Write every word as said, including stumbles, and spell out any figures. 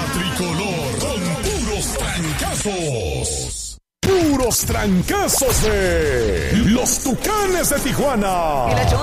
tricolor con puros trancazos. Puros trancazos de los Tucanes de Tijuana.